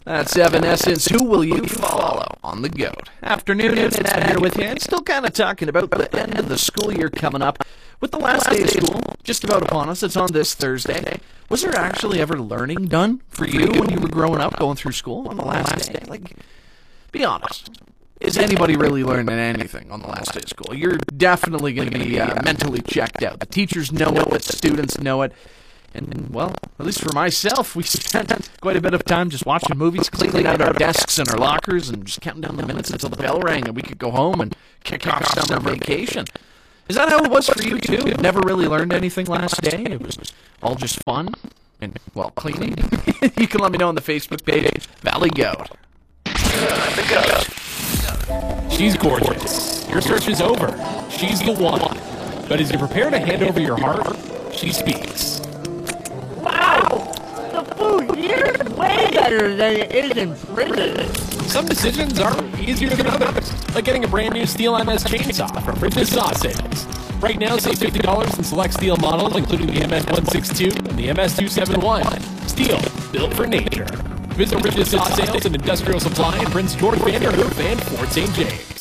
That's Evanescence. Who will you follow on the GOAT? Afternoon, it's Matt here with you. And still kind of talking about the end of the school year coming up. With the last day of school just about upon us, it's on this Thursday. Was there actually ever learning done for you when you were growing up, going through school on the last day? Like, be honest. Is anybody really learning anything on the last day of school? You're definitely going to be mentally checked out. The teachers know it, the students know it. And, well, at least for myself, we spent quite a bit of time just watching movies, cleaning out our desks and our lockers, and just counting down the minutes until the bell rang and we could go home and kick off summer vacation. Is that how it was for you, too? Never really learned anything last day? It was all just fun and, well, cleaning? You can let me know on the Facebook page, Valley Goat. The Goat. She's gorgeous. Your search is over. She's the one. But as you prepare to hand over your heart, she speaks. Wow! The food here is way better than it is in prison. Some decisions are easier than others, like getting a brand new Steel MS chainsaw from Bridges Saw Sales. Right now, save $50 in select Steel models, including the MS-162 and the MS-271. Steel, built for nature. Visit Bridges Saw Sales and Industrial Supply in Prince George, Vanderhoof, and Fort St. James.